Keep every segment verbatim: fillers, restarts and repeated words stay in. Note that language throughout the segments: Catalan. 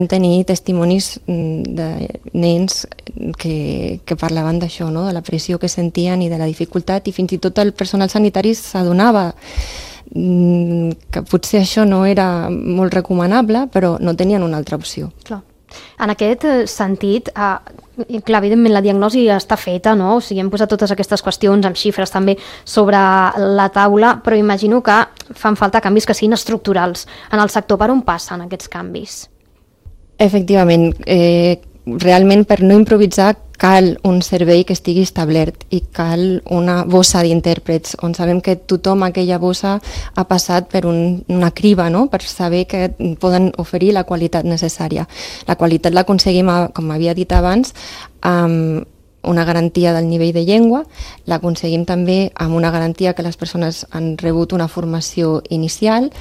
tenir testimonis de nens que, que parlaven d'això, no? De la pressió que sentien i de la dificultat, i fins i tot el personal sanitari s'adonava que potser això no era molt recomanable, però no tenien una altra opció. Clar. En aquest sentit, eh, clar, evidentment la diagnosi està feta, no? O sigui, hem posat totes aquestes qüestions amb xifres també sobre la taula, però imagino que fan falta canvis que siguin estructurals en el sector. Per on passen aquests canvis? Efectivament, eh, realment per no improvisar cal un servei que estigui establert i cal una bossa d'intèrprets on sabem que tothom a aquella bossa ha passat per un, una criba, no? Per saber que poden oferir la qualitat necessària. La qualitat l'aconseguim, com havia dit abans, amb una garantia del nivell de llengua, l'aconseguim també amb una garantia que les persones han rebut una formació inicial.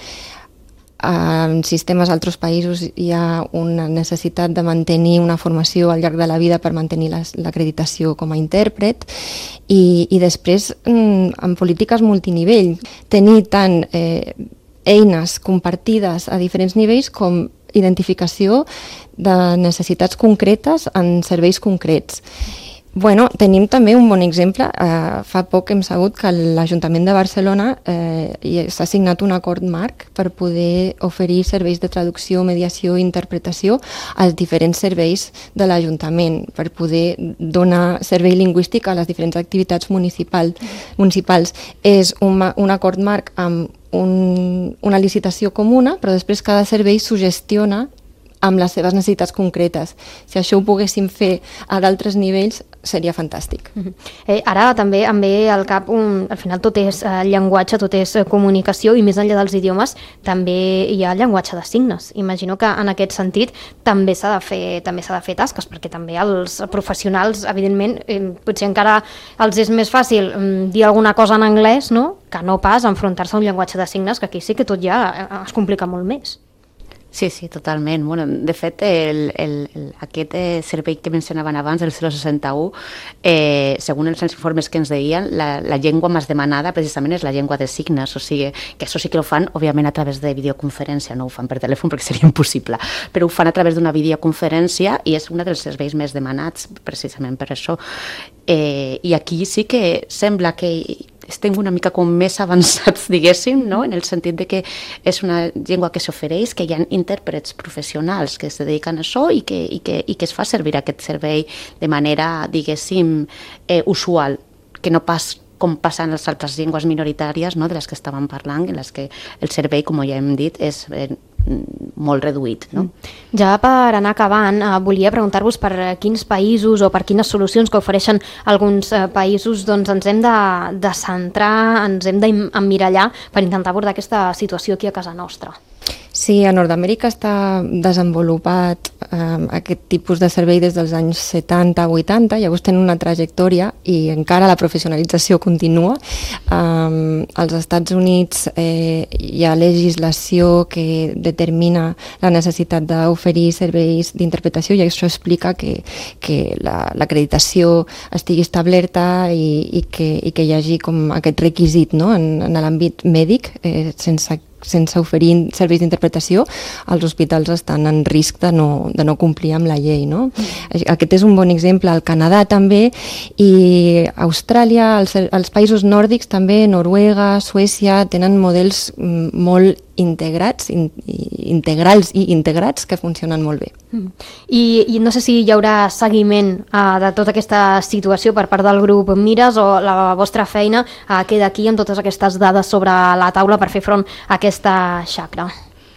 En sistemes d'altres països hi ha una necessitat de mantenir una formació al llarg de la vida per mantenir l'acreditació com a intèrpret i, i després en polítiques multinivell tenir tant eh, eines compartides a diferents nivells com identificació de necessitats concretes en serveis concrets. Bueno, tenim també un bon exemple. Uh, fa poc hem sabut que l'Ajuntament de Barcelona eh, s'ha signat un acord marc per poder oferir serveis de traducció, mediació i interpretació als diferents serveis de l'Ajuntament, per poder donar servei lingüístic a les diferents activitats municipal, municipals. És un, un acord marc amb un, una licitació comuna, però després cada servei s'ho gestiona amb les seves necessitats concretes. Si això ho poguéssim fer a d'altres nivells, seria fantàstic. Uh-huh. eh, ara també em ve al cap, un, al final tot és eh, llenguatge, tot és eh, comunicació, i més enllà dels idiomes també hi ha llenguatge de signes. Imagino que en aquest sentit també s'ha de fer, també s'ha de fer tasques, perquè també els professionals, evidentment, eh, potser encara els és més fàcil eh, dir alguna cosa en anglès, no?, que no pas enfrontar-se a un llenguatge de signes, que aquí sí que tot ja es complica molt més. Sí, sí, totalment. Bueno, de fet, el, el, el, aquest eh, servei que mencionaven abans, el zero seixanta u, eh, segons els informes que ens deien, la, la llengua més demanada precisament és la llengua de signes, o sigui, que això sí que ho fan, òbviament, a través de videoconferència, no ho fan per telèfon perquè seria impossible, però ho fan a través d'una videoconferència i és un dels serveis més demanats precisament per això. Eh, I aquí sí que sembla que estem una mica com més avançats, diguéssim, no? En el sentit de que és una llengua que s'ofereix, que hi ha intèrprets professionals que es dediquen a això i que, i que, i que es fa servir aquest servei de manera, diguéssim, eh, usual, que no pas com passa en les altres llengües minoritàries, no?, de les que estàvem parlant, en les que el servei, com ja hem dit, és eh, molt reduït, no? Ja per anar acabant, eh, volia preguntar-vos per quins països o per quines solucions que ofereixen alguns eh, països doncs ens hem de, de centrar, ens hem d'emmirallar per intentar abordar aquesta situació aquí a casa nostra. Sí, a Nord-Amèrica està desenvolupat eh, aquest tipus de servei des dels anys setanta vuitanta, llavors tenen una trajectòria i encara la professionalització continua. Eh, als Estats Units eh, hi ha legislació que determina la necessitat d'oferir serveis d'interpretació i això explica que, que l'acreditació la, estigui establerta i, i, que, i que hi hagi com aquest requisit, no?, en, en l'àmbit mèdic, eh, sense sense oferir serveis d'interpretació, els hospitals estan en risc de no, de no complir amb la llei, no? Mm. Aquest és un bon exemple. Al Canadà també, i Austràlia, els, els països nòrdics també, Noruega, Suècia, tenen models molt integrats, in, integrals i integrats que funcionen molt bé. Mm. I, I no sé si hi haurà seguiment uh, de tota aquesta situació per part del grup Mires, o la vostra feina uh, queda aquí amb totes aquestes dades sobre la taula per fer front a aquesta xacra.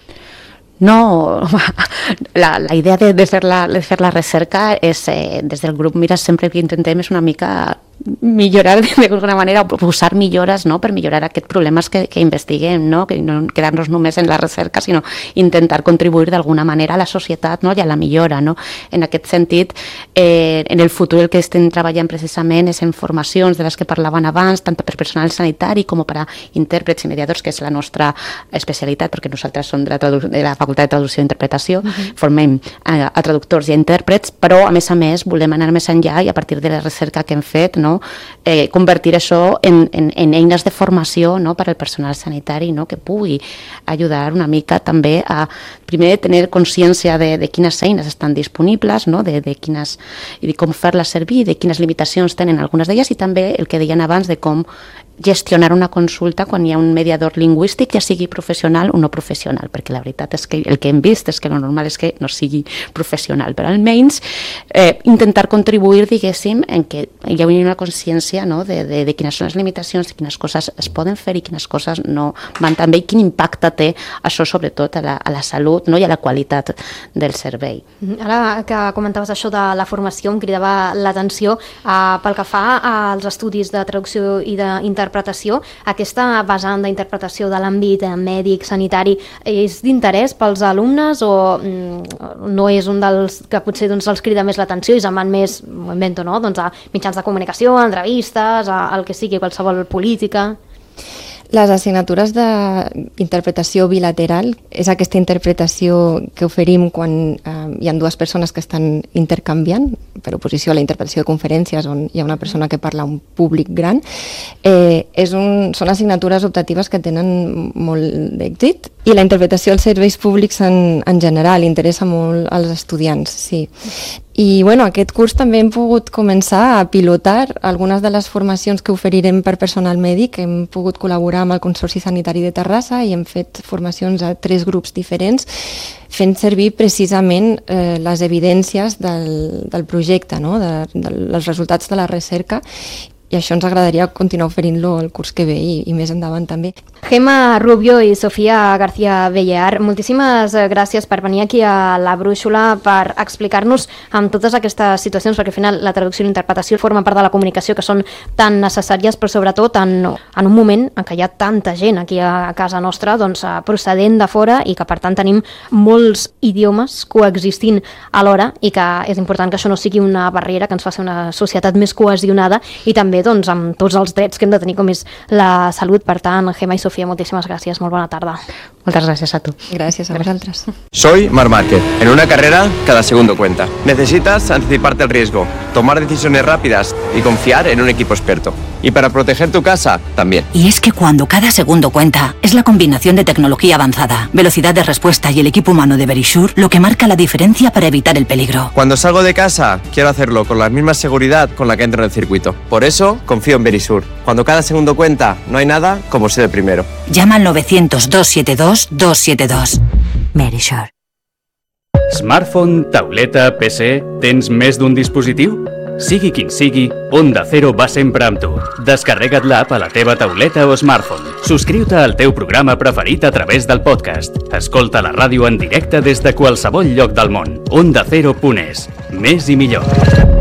No, la, la idea de, de, fer la, de fer la recerca és, eh, des del grup Mires sempre que intentem és una mica millorar d'alguna manera, o posar millores, no?, per millorar aquests problemes que, que investiguem, no?, que no quedar-nos només en la recerca, sinó intentar contribuir d'alguna manera a la societat, no?, i a la millora, no? En aquest sentit, eh, en el futur el que estem treballant precisament és en formacions de les que parlaven abans, tant per personal sanitari com per a intèrprets i mediadors, que és la nostra especialitat, perquè nosaltres som de la, de la Facultat de Traducció i Interpretació, uh-huh. formem a, a traductors i a intèrprets, però a més a més volem anar més enllà i a partir de la recerca que hem fet, no?, no? eh, convertir això en, en, en eines de formació, no? Per al personal sanitari, no? Que pugui ajudar una mica també a, primer, tenir consciència de, de quines eines estan disponibles, no? de, de quines, i de com fer-les servir, de quines limitacions tenen algunes d'elles, i també el que deien abans de com gestionar una consulta quan hi ha un mediador lingüístic, ja sigui professional o no professional, perquè la veritat és que el que hem vist és que el normal és que no sigui professional, però almenys eh, intentar contribuir, diguéssim, en que hi hagi una consciència, no? de, de, de quines són les limitacions, de quines coses es poden fer i quines coses no van tan bé, i quin impacte té això sobretot a la, a la salut, no? I a la qualitat del servei. Ara que comentaves això de la formació, em cridava l'atenció eh, pel que fa als estudis de traducció i d'interpretació. Aquesta vessant d'interpretació de l'àmbit mèdic, sanitari, és d'interès pels alumnes o mm, no és un dels que potser doncs, els crida més l'atenció i se'n van més, m'ho invento, no? doncs a mitjans de comunicació, a entrevistes, a, al que sigui, qualsevol política? Les assignatures d'interpretació bilateral és aquesta interpretació que oferim quan eh, hi ha dues persones que estan intercanviant, per oposició a la interpretació de conferències on hi ha una persona que parla a un públic gran. Eh, és un, són assignatures optatives que tenen molt d'èxit i la interpretació als serveis públics en, en general interessa molt als estudiants, sí. I bueno, aquest curs també hem pogut començar a pilotar algunes de les formacions que oferirem per personal mèdic. Hem pogut col·laborar amb el Consorci Sanitari de Terrassa i hem fet formacions a tres grups diferents fent servir precisament eh, les evidències del, del projecte, no? de, de, dels resultats de la recerca, i això ens agradaria continuar oferint-lo el curs que ve i, i més endavant també. Gemma Rubio i Sofia García Bellear, moltíssimes gràcies per venir aquí a La Brúixola per explicar-nos amb totes aquestes situacions, perquè al final la traducció i l'interpretació forma part de la comunicació que són tan necessàries, però sobretot en, en un moment en què hi ha tanta gent aquí a casa nostra doncs, procedent de fora i que per tant tenim molts idiomes coexistint alhora i que és important que això no sigui una barrera que ens faci una societat més cohesionada i també doncs, amb tots els drets que hem de tenir com és la salut. Per tant, Gemma i Sofia, moltíssimas gracias, molt bona tarda. Muchas gracias a tú. Gracias a vosotros. Soy Marc Márquez. En una carrera, cada segundo cuenta. Necesitas anticiparte al riesgo, tomar decisiones rápidas y confiar en un equipo experto. Y para proteger tu casa, también. Y es que cuando cada segundo cuenta, es la combinación de tecnología avanzada, velocidad de respuesta y el equipo humano de Verisure lo que marca la diferencia para evitar el peligro. Cuando salgo de casa, quiero hacerlo con la misma seguridad con la que entro en el circuito. Por eso, confío en Verisure. Cuando cada segundo cuenta, no hay nada como ser el primero. Llama al novecientos, doscientos setenta y dos, doscientos setenta y dos. Verisure. Smartphone, tauleta, P C... Tens més d'un dispositiu? Sigui quin sigui, Onda Cero va sempre amb tu. Descarrega't l'app a la teva tauleta o smartphone. Subscriu-te al teu programa preferit a través del podcast. Escolta la ràdio en directe des de qualsevol lloc del món. Onda Cero punt es. Més i millor.